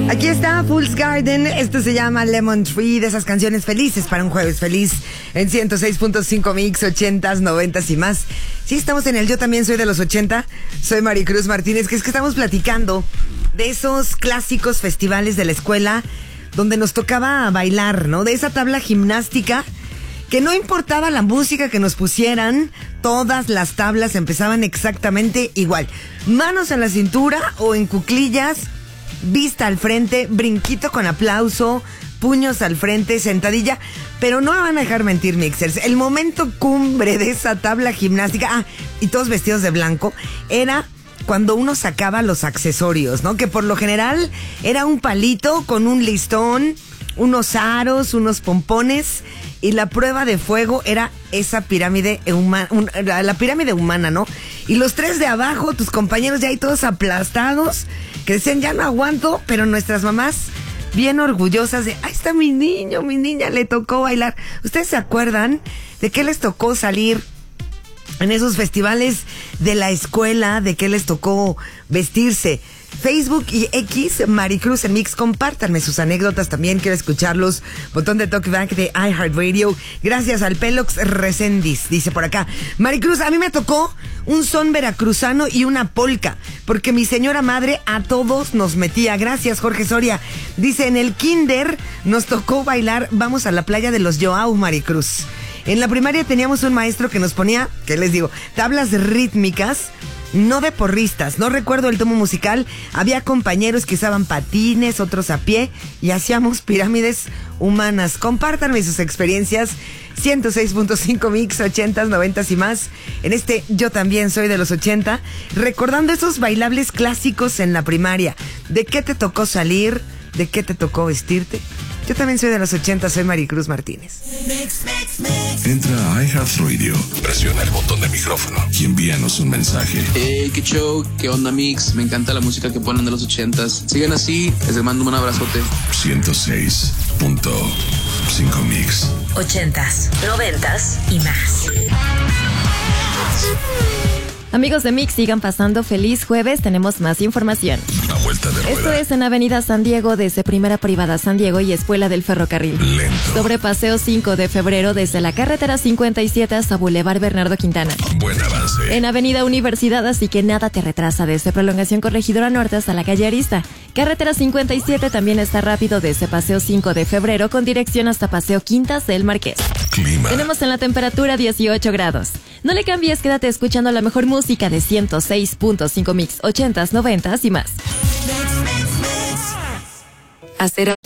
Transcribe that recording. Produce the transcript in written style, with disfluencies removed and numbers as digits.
Aquí está Fool's Garden, esto se llama Lemon Tree, de esas canciones felices para un jueves feliz en 106.5 Mix, 80s, 90s y más. Sí, estamos en el Yo También Soy de los 80, soy Maricruz Martínez, que es que estamos platicando de esos clásicos festivales de la escuela donde nos tocaba bailar, ¿no? De esa tabla gimnástica que no importaba la música que nos pusieran, todas las tablas empezaban exactamente igual. Manos en la cintura o en cuclillas, vista al frente, brinquito con aplauso, puños al frente, sentadilla. Pero no me van a dejar mentir, mixers, el momento cumbre de esa tabla gimnástica, y todos vestidos de blanco, era cuando uno sacaba los accesorios, ¿no? Que por lo general era un palito con un listón, unos aros, unos pompones, y la prueba de fuego era esa pirámide la pirámide humana, ¿no? Y los tres de abajo, tus compañeros ya ahí todos aplastados, que decían, ya no aguanto, pero nuestras mamás bien orgullosas de, ahí está mi niño, mi niña, le tocó bailar. ¿Ustedes se acuerdan de qué les tocó salir en esos festivales de la escuela? ¿De qué les tocó vestirse? Facebook y X, Maricruz en Mix, compártanme sus anécdotas también, quiero escucharlos. Botón de talkback de iHeartRadio. Gracias al Pelox Recendis, dice por acá. Maricruz, a mí me tocó un son veracruzano y una polca, porque mi señora madre a todos nos metía. Gracias, Jorge Soria. Dice, en el kinder nos tocó bailar Vamos a la playa de los Joao, Maricruz. En la primaria teníamos un maestro que nos ponía, ¿qué les digo? Tablas rítmicas, no de porristas, no recuerdo el tomo musical. Había compañeros que usaban patines, otros a pie, y hacíamos pirámides humanas. Compártanme sus experiencias. 106.5 Mix, 80s, 90s y más. En este Yo También Soy de los 80, recordando esos bailables clásicos en la primaria. ¿De qué te tocó salir? ¿De qué te tocó vestirte? Yo también soy de los 80, soy Maricruz Martínez. Entra a iHeartRadio, presiona el botón de micrófono y envíanos un mensaje. Hey, qué show, qué onda, Mix. Me encanta la música que ponen de los 80s. Sigan así, les mando un abrazote. 106.5 Mix. 80s, 90s y más. Amigos de Mix, sigan pasando feliz jueves, tenemos más información. A vuelta de rueda. Esto es en Avenida San Diego, desde Primera Privada San Diego y Escuela del Ferrocarril. Lento. Sobre Paseo 5 de Febrero, desde la carretera 57 hasta Boulevard Bernardo Quintana. Buen avance. En Avenida Universidad, así que nada te retrasa, desde Prolongación Corregidora Norte hasta la calle Arista. Carretera 57 también está rápido desde Paseo 5 de Febrero con dirección hasta Paseo Quintas del Marqués. Clima. Tenemos en la temperatura 18 grados. No le cambies, quédate escuchando la mejor música de 106.5 Mix, 80s, 90s y más. Hacer